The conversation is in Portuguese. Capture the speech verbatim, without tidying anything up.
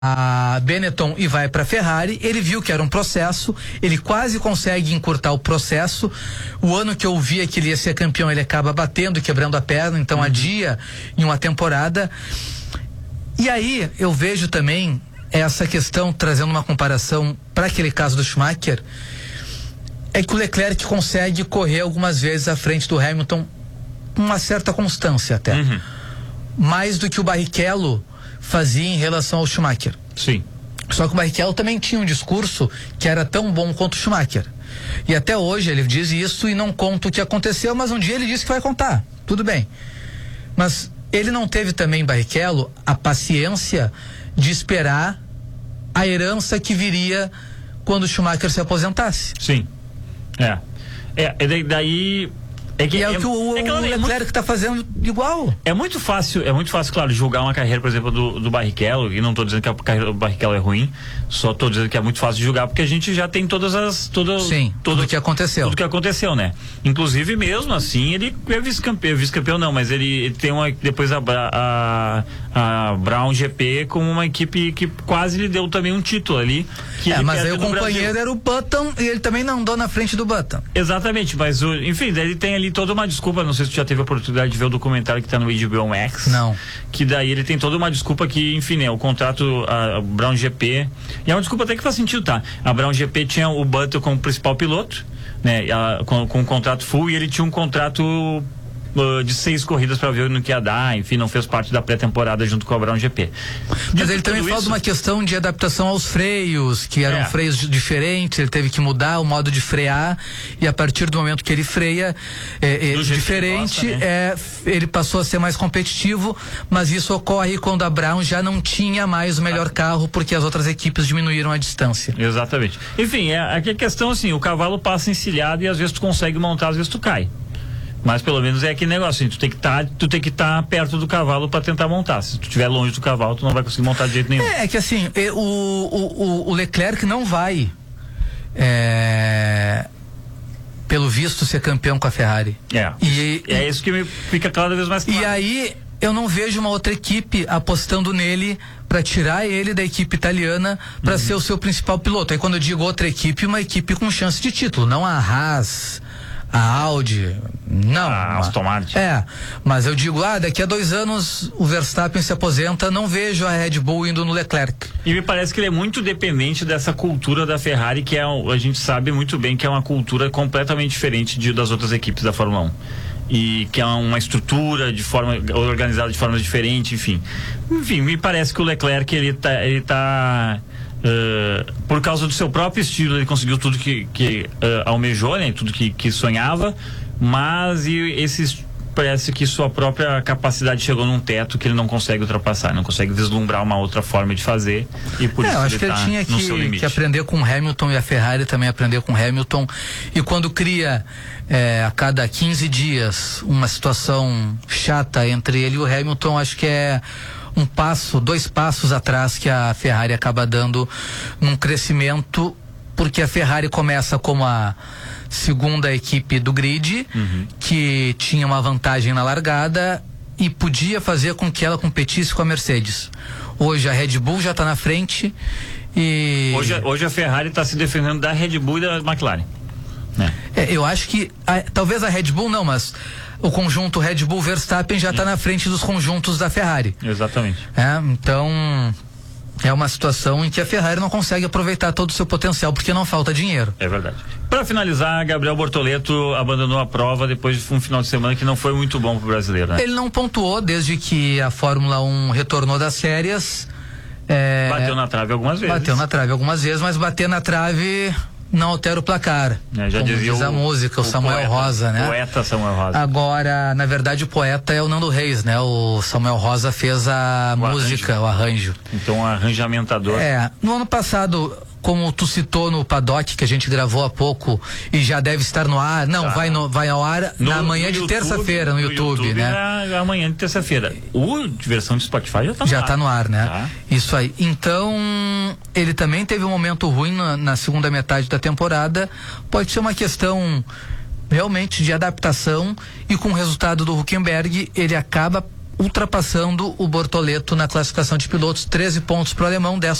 a Benetton e vai para a Ferrari. Ele viu que era um processo, ele quase consegue encurtar o processo. O ano que eu via que ele ia ser campeão, ele acaba batendo e quebrando a perna, então uhum. adia em uma temporada. E aí eu vejo também essa questão, trazendo uma comparação para aquele caso do Schumacher, é que o Leclerc consegue correr algumas vezes à frente do Hamilton com uma certa constância até. Uhum. Mais do que o Barrichello fazia em relação ao Schumacher. Sim. Só que o Barrichello também tinha um discurso que era tão bom quanto o Schumacher. E até hoje ele diz isso e não conta o que aconteceu, mas um dia ele disse que vai contar. Tudo bem. Mas ele não teve também, Barrichello, a paciência de esperar a herança que viria quando o Schumacher se aposentasse. Sim. É. É, é daí... É que, e é, é, o que o, é que o Leclerc está fazendo igual. É muito fácil, é muito fácil, claro, julgar uma carreira, por exemplo, do, do Barrichello, e não estou dizendo que a carreira do Barrichello é ruim, só estou dizendo que é muito fácil de julgar, porque a gente já tem todas as... Todo, Sim, todo, tudo que aconteceu. Tudo que aconteceu, né? Inclusive, mesmo assim, ele é vice-campeão, vice-campeão não, mas ele, ele tem uma, depois a, a, a Brown G P como uma equipe que quase lhe deu também um título ali. Que é, mas aí o companheiro era o Button e ele também não andou na frente do Button. Exatamente, mas o, enfim, ele tem ali toda uma desculpa, não sei se tu já teve a oportunidade de ver o documentário que está no H B O Max. Não. Que daí ele tem toda uma desculpa que, enfim, é o contrato, a, a Brown G P, e é uma desculpa até que faz sentido, tá? A Brown G P tinha o Button como principal piloto, né? A, com, com um contrato full, e ele tinha um contrato uh, de seis corridas para ver no que ia dar, enfim, não fez parte da pré-temporada junto com a Brown G P. Mas ele também fala de uma questão de adaptação aos freios, que eram é. freios diferentes, ele teve que mudar o modo de frear, e a partir do momento que ele freia é, é diferente, gosta, né? é, ele passou a ser mais competitivo, mas isso ocorre quando a Brown já não tinha mais o melhor ah. carro, porque as outras equipes diminuíram a distância. Exatamente. Enfim, é, aqui a questão assim, o cavalo passa encilhado e às vezes tu consegue montar, às vezes tu cai. Mas pelo menos é aquele negócio, assim, tu tem que tá, tu tem que estar tá perto do cavalo para tentar montar. Se tu estiver longe do cavalo, tu não vai conseguir montar de jeito nenhum. É, é que assim, o, o, o Leclerc não vai, é, pelo visto, ser campeão com a Ferrari. É. E, é isso que me fica cada vez mais claro. E aí eu não vejo uma outra equipe apostando nele para tirar ele da equipe italiana para uhum. ser o seu principal piloto. Aí quando eu digo outra equipe, uma equipe com chance de título, não a Haas, a Audi, não. A Aston Martin. É, mas eu digo, ah, daqui a dois anos o Verstappen se aposenta, não vejo a Red Bull indo no Leclerc. E me parece que ele é muito dependente dessa cultura da Ferrari, que é, a gente sabe muito bem que é uma cultura completamente diferente de, das outras equipes da Fórmula um. E que é uma estrutura de forma organizada de forma diferente, enfim. Enfim, me parece que o Leclerc, ele tá, ele tá uh, por causa do seu próprio estilo, ele conseguiu tudo que, que uh, almejou, né? Tudo que, que sonhava, mas e esses parece que sua própria capacidade chegou num teto que ele não consegue ultrapassar, não consegue vislumbrar uma outra forma de fazer, e por é, isso eu acho ele que ele tá tinha que, que aprender com o Hamilton, e a Ferrari também aprender com o Hamilton, e quando cria é, a cada quinze dias uma situação chata entre ele e o Hamilton, acho que é um passo, dois passos atrás que a Ferrari acaba dando num crescimento, porque a Ferrari começa como a segunda equipe do grid, uhum. que tinha uma vantagem na largada e podia fazer com que ela competisse com a Mercedes. Hoje a Red Bull já está na frente e... Hoje, hoje a Ferrari está se defendendo da Red Bull e da McLaren. É. É, eu acho que, a, talvez a Red Bull não, mas o conjunto Red Bull Verstappen já está na frente dos conjuntos da Ferrari. Exatamente. É, então... é uma situação em que a Ferrari não consegue aproveitar todo o seu potencial, porque não falta dinheiro. É verdade. Para finalizar, Gabriel Bortoleto abandonou a prova depois de um final de semana que não foi muito bom para o brasileiro, né? Ele não pontuou desde que a Fórmula um retornou das férias. É, bateu na trave algumas vezes. Bateu na trave algumas vezes, mas bater na trave não altera o placar. É, já como dizia diz o, a música, o, o Samuel poeta, Rosa, né? Poeta Samuel Rosa. Agora, na verdade, o poeta é o Nando Reis, né? O Samuel Rosa fez a o música, arranjo. o arranjo. Então, um arranjamentador. É, no ano passado, como tu citou no Paddock, que a gente gravou há pouco e já deve estar no ar, não, tá. vai, no, vai ao ar no, na manhã de terça-feira no, no YouTube, YouTube, né? Na, amanhã de terça-feira. O versão de Spotify já tá no já ar. Já tá no ar, né? Tá. Isso aí. Então, ele também teve um momento ruim na, na segunda metade da temporada. Pode ser uma questão realmente de adaptação, e com o resultado do Hülkenberg, ele acaba ultrapassando o Bortoleto na classificação de pilotos, treze pontos para o alemão, dez